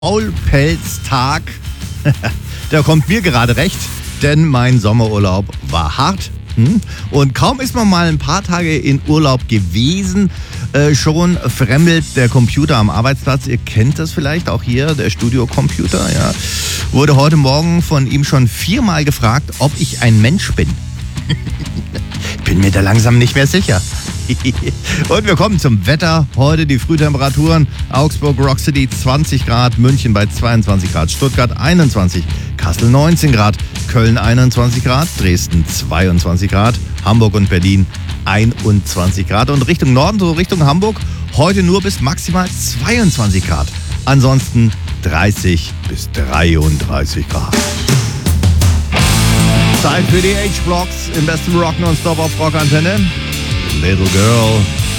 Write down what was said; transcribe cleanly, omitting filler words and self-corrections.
Faulpelztag, der kommt mir gerade recht, denn mein Sommerurlaub war hart. Und kaum ist man mal ein paar Tage in Urlaub gewesen, schon fremmelt der Computer am Arbeitsplatz. Ihr kennt das vielleicht auch hier, der Studiocomputer. Ja. Wurde heute Morgen von ihm schon 4-mal gefragt, ob ich ein Mensch bin. Bin mir da langsam nicht mehr sicher. Und wir kommen zum Wetter. Heute die Frühtemperaturen. Augsburg, Rock City 20 Grad, München bei 22 Grad, Stuttgart 21, Kassel 19 Grad, Köln 21 Grad, Dresden 22 Grad, Hamburg und Berlin 21 Grad. Und Richtung Norden, so Richtung Hamburg, heute nur bis maximal 22 Grad. Ansonsten 30 bis 33 Grad. Zeit für die H-Blocks im besten Rock nonstop auf Rockantenne. Little Girl.